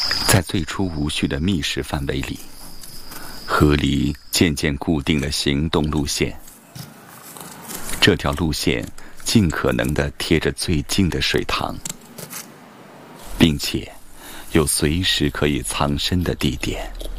在最初无序的密室范围里，河狸渐渐固定了行动路线。这条路线尽可能地贴着最近的水塘，并且有随时可以藏身的地点。